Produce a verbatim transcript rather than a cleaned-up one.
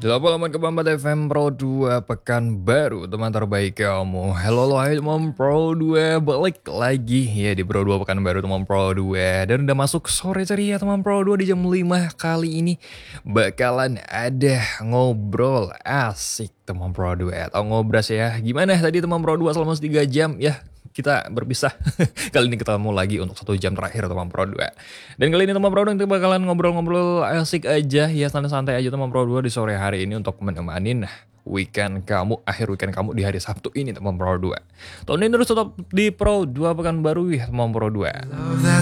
delapan puluh delapan koma empat F M Pro dua Pekanbaru, teman terbaik kamu. Halo lo, hai teman Pro dua, balik lagi ya di Pro dua Pekanbaru teman Pro dua. Dan udah masuk sore ceria teman Pro dua di jam lima kali ini. Bakalan ada ngobrol asik teman Pro dua atau ngobras ya. Gimana tadi teman Pro dua selama tiga jam ya? Kita berpisah. Kali ini ketemu lagi untuk satu jam terakhir teman Pro dua. Dan kali ini teman Pro dua kita bakalan ngobrol-ngobrol asik aja ya, santai-santai aja teman Pro dua di sore hari ini untuk menemani weekend kamu, akhir weekend kamu di hari Sabtu ini teman Pro dua. Tahun ini terus tetap di Pro dua Pekanbaru ya teman Pro dua.